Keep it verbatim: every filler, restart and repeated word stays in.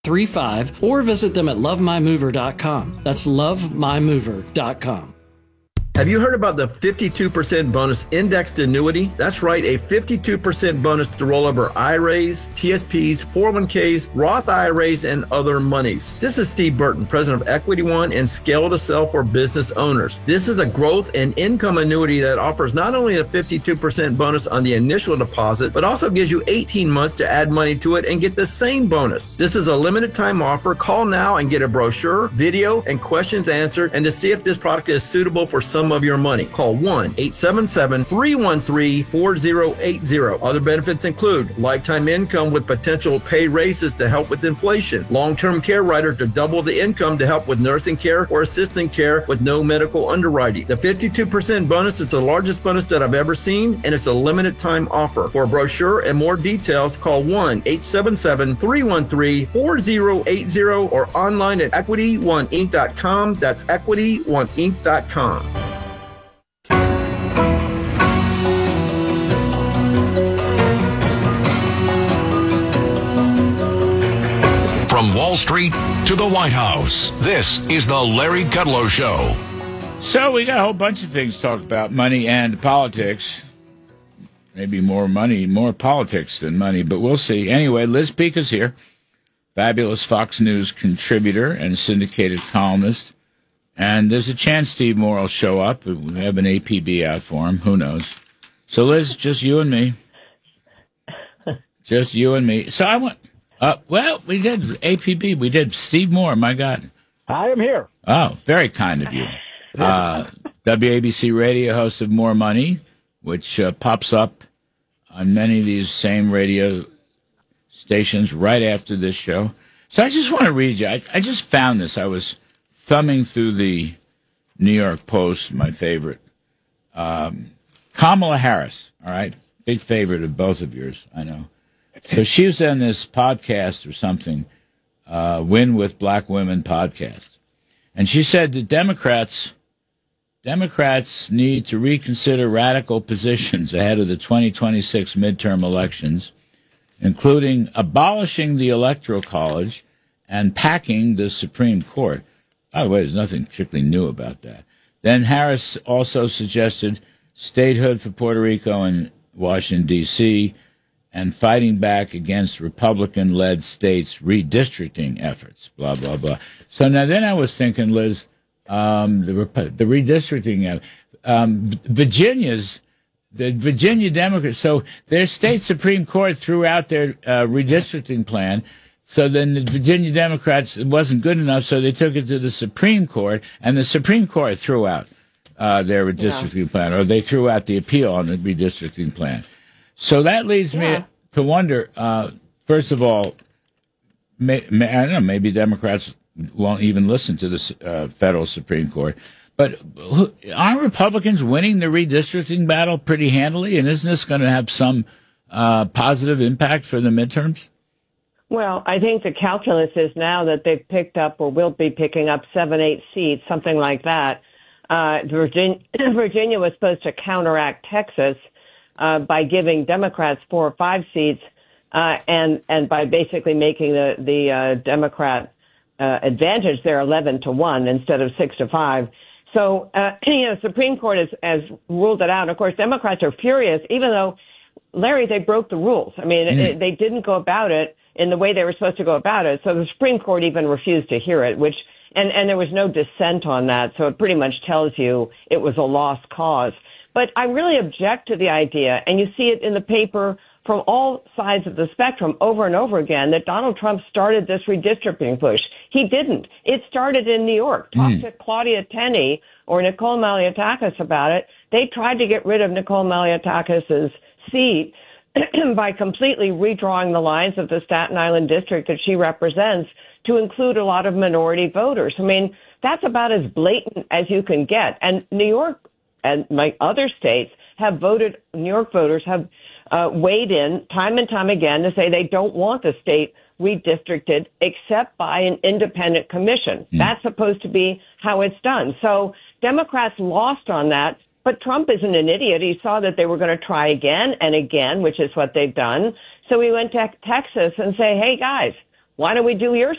three five or visit them at love my mover dot com. That's love my mover dot com. Have you heard about the fifty-two percent bonus indexed annuity? That's right, a fifty-two percent bonus to roll over I R As, T S Ps, four oh one Ks, Roth I R As, and other monies. This is Steve Burton, president of Equity One and Scale to Sell for business owners. This is a growth and income annuity that offers not only a fifty-two percent bonus on the initial deposit, but also gives you eighteen months to add money to it and get the same bonus. This is a limited time offer. Call now and get a brochure, video, and questions answered, and to see if this product is suitable for some of your money. Call one eight seven seven, three one three, four zero eight zero. Other benefits include lifetime income with potential pay raises to help with inflation, long-term care rider to double the income to help with nursing care or assistant care with no medical underwriting. The fifty-two percent bonus is the largest bonus that I've ever seen, and it's a limited time offer. For a brochure and more details, call one eight seven seven, three one three, four zero eight zero or online at equity one inc dot com. That's equity one inc dot com. From Wall Street to the White House, this is the Larry Kudlow Show. So we got a whole bunch of things to talk about, money and politics. Maybe more money, more politics than money, but we'll see. Anyway, Liz Peek is here, fabulous Fox News contributor and syndicated columnist. And there's a chance Steve Moore will show up. We have an A P B out for him. Who knows? So, Liz, just you and me. Just you and me. So I want... Uh, well, we did A P B. We did Steve Moore. My God. I am here. Oh, very kind of you. Uh, W A B C Radio, host of More Money, which uh, pops up on many of these same radio stations right after this show. So I just want to read you. I, I just found this. I was thumbing through the New York Post, my favorite. Um, Kamala Harris, all right? Big favorite of both of yours, I know. So she was on this podcast or something, uh, Win with Black Women podcast. And she said that Democrats, Democrats need to reconsider radical positions ahead of the twenty twenty-six midterm elections, including abolishing the Electoral College and packing the Supreme Court. By the way, there's nothing particularly new about that. Then Harris also suggested statehood for Puerto Rico and Washington, D C, and fighting back against Republican-led states' redistricting efforts, blah, blah, blah. So now then I was thinking, Liz, um, the, the redistricting, um, Virginia's, the Virginia Democrats, so their state Supreme Court threw out their uh, redistricting plan. So then the Virginia Democrats, it wasn't good enough, so they took it to the Supreme Court, and the Supreme Court threw out uh, their redistricting yeah. plan, or they threw out the appeal on the redistricting plan. So that leads yeah. me to wonder, uh, first of all, may, may, I don't know, maybe Democrats won't even listen to the uh, federal Supreme Court, but who, aren't Republicans winning the redistricting battle pretty handily, and isn't this going to have some uh, positive impact for the midterms? Well, I think the calculus is now that they've picked up or will be picking up seven, eight seats, something like that. Uh, Virginia, Virginia was supposed to counteract Texas uh, by giving Democrats four or five seats uh, and and by basically making the, the uh, Democrat uh, advantage there eleven to one instead of six to five. So, uh, you know, Supreme Court has, has ruled it out. And of course, Democrats are furious, even though, Larry, they broke the rules. I mean, mm. it, they didn't go about it in the way they were supposed to go about it. So the Supreme Court even refused to hear it, which, and, and there was no dissent on that. So it pretty much tells you it was a lost cause. But I really object to the idea, and you see it in the paper from all sides of the spectrum over and over again, that Donald Trump started this redistricting push. He didn't. It started in New York. Talk mm. to Claudia Tenney or Nicole Malliotakis about it. They tried to get rid of Nicole Malliotakis's seat by completely redrawing the lines of the Staten Island district that she represents to include a lot of minority voters. I mean, that's about as blatant as you can get. And New York and like other states have voted, New York voters have uh, weighed in time and time again to say they don't want the state redistricted except by an independent commission. Mm. That's supposed to be how it's done. So Democrats lost on that. But Trump isn't an idiot. He saw that they were going to try again and again, which is what they've done. So he went to Texas and say, hey, guys, Why don't we do your